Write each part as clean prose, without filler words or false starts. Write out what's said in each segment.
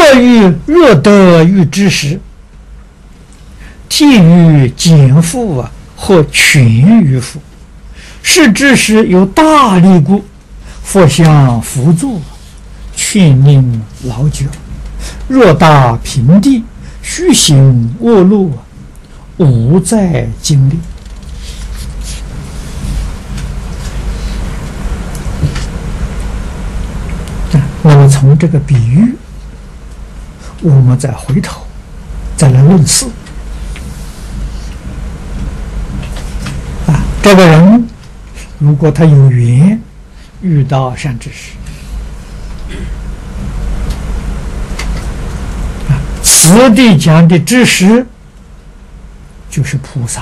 若得遇之时，替于减负或全于负，是之时有大力故，佛相辅助，劝令劳久。若大平地，虚行恶路，无在经历。那么从这个比喻，我们再回头再来论事。这个人如果他有缘遇到善知识，此地讲的知识就是菩萨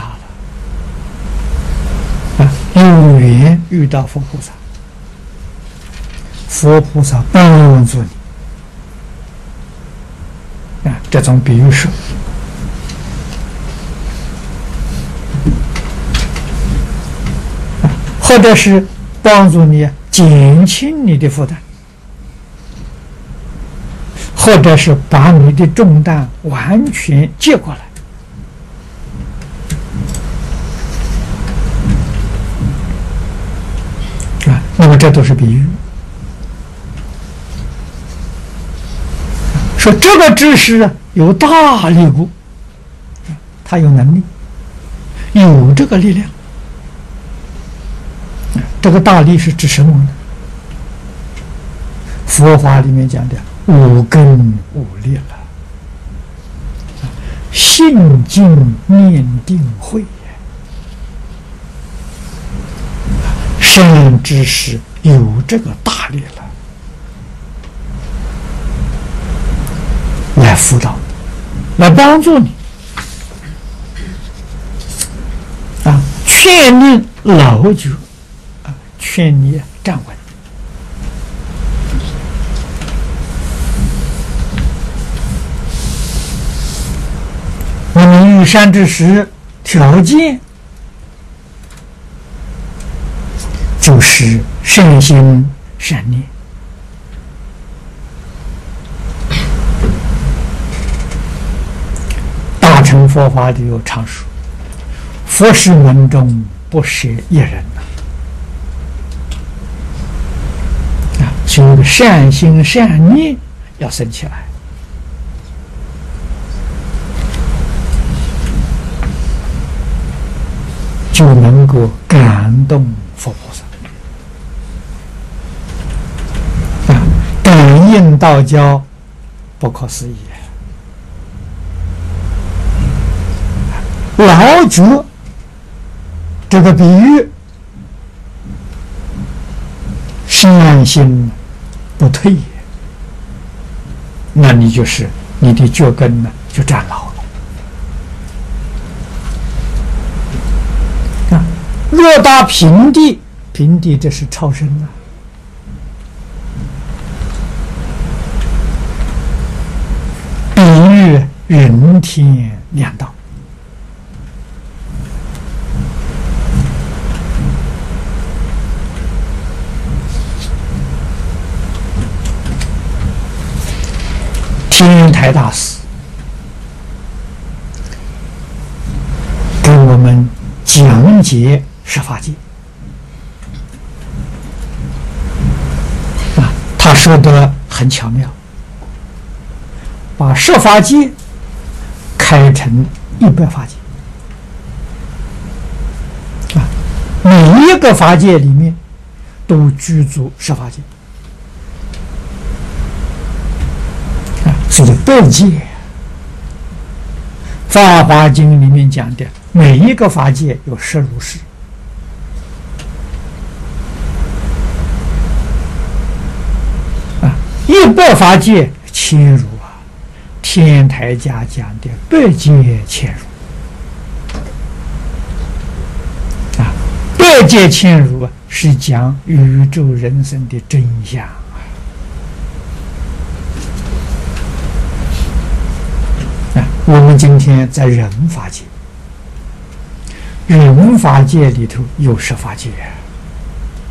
了。有缘遇到佛菩萨，佛菩萨帮助你，这种比喻说，或者是帮助你减轻你的负担，或者是把你的重担完全接过来。那么这都是比喻。说这个知识有大力故，他有能力，有这个力量。这个大力是指什么呢？佛法里面讲的五根五力了，信经念定慧，善知识有这个大力了，来辅导你，来帮助你，劝令劳久，劝你站稳。那么遇善知识条件就是善心善念。大乘佛法里有常说，佛事门中不舍一人所以善心善念要生起来，就能够感动佛菩萨，感应道交，不可思议。劳久这个比喻，善心不退，那你就是你的脚跟呢就站牢了。若到平地，平地这是超生啊。比喻人天两道。天台大师给我们讲解十法界他说的很巧妙，把十法界开成100法界每一个法界里面都居住十法界。所以100界，《法华经》里面讲的每一个法界有10如是。100法界千如天台家讲的100界千如100界千如是讲宇宙人生的真相。我们今天在人法界，人法界里头有十法界。